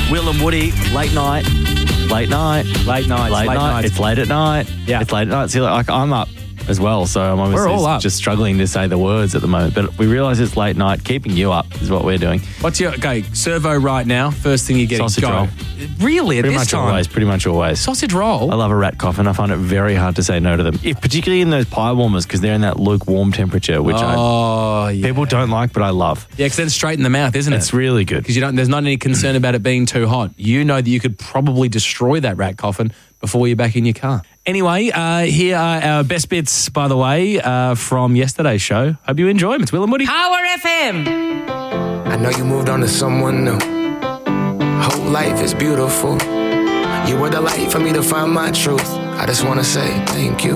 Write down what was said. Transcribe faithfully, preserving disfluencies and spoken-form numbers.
Will and Woody, late night. Late night. Late nights. Late, late night. nights. It's late at night. Yeah. It's late at night. See, like, I'm up as well, so I'm obviously We're all up. just struggling to say the words at the moment. But we realise it's late night. Keeping you up is what we're doing. What's your okay? Servo right now. First thing you're getting. Sausage go. roll. Really? At Pretty this much time? always. Pretty much always. Sausage roll. I love a rat coffin. I find it very hard to say no to them, if, particularly in those pie warmers because they're in that lukewarm temperature, which I, oh, yeah. people don't like, but I love. Yeah, because then straight in the mouth, isn't it? It's really good. Because you don't. There's not any concern about it being too hot. You know that you could probably destroy that rat coffin before you're back in your car. Anyway, uh, here are our best bits, by the way, uh, from yesterday's show. Hope you enjoy them. It's Will and Woody. Power F M. I know you moved on to someone new. Whole life is beautiful. You were the light for me to find my truth. I just want to say thank you.